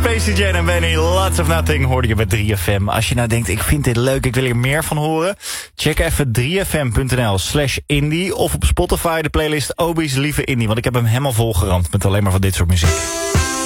Spacey Jane en Benny, Lots of Nothing hoorde je bij 3FM. Als je nou denkt, ik vind dit leuk, ik wil hier meer van horen, check even 3fm.nl/indie of op Spotify de playlist Obi's Lieve Indie, want ik heb hem helemaal volgeramd met alleen maar van dit soort muziek.